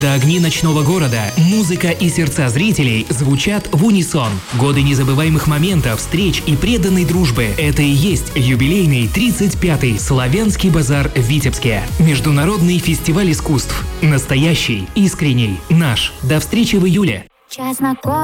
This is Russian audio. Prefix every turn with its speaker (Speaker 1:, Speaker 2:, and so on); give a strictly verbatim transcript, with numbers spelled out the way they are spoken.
Speaker 1: До огни ночного города музыка и сердца зрителей звучат в унисон. Годы незабываемых моментов, встреч и преданной дружбы. Это и есть юбилейный тридцать пятый Славянский базар в Витебске. Международный фестиваль искусств. Настоящий, искренний, наш. До встречи в июле.